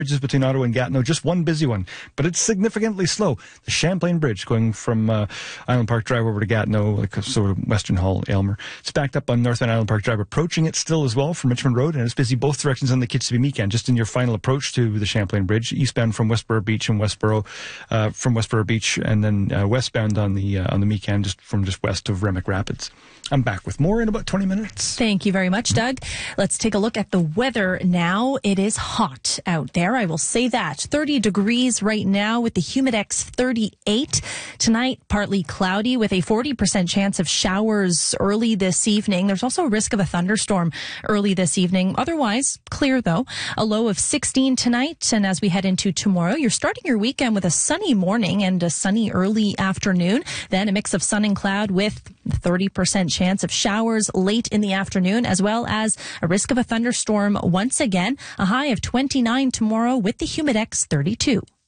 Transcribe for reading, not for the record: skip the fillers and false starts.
bridges between Ottawa and Gatineau, just one busy one, but it's significantly slow. The Champlain Bridge going from Island Park Drive over to Gatineau, like sort of Western Hall, Aylmer. It's backed up on North End Island Park Drive, approaching it still as well from Richmond Road, and it's busy both directions on the Kitsimmee-Meekan, just in your final approach to the Champlain Bridge, eastbound from Westboro Beach and from Westboro Beach, and then westbound on the Meekan, just west of Remick Rapids. I'm back with more in about 20 minutes. Thank you very much, Doug. Let's take a look at the weather now. It is hot out there, I will say that. 30 degrees right now with the Humidex 38. Tonight, partly cloudy with a 40% chance of showers early this evening. There's also a risk of a thunderstorm early this evening. Otherwise, clear though. A low of 16 tonight. And as we head into tomorrow, you're starting your weekend with a sunny morning and a sunny early afternoon. Then a mix of sun and cloud with 30% chance of showers late in the afternoon, as well as a risk of a thunderstorm once again. A high of 29 tomorrow with the Humidex 32.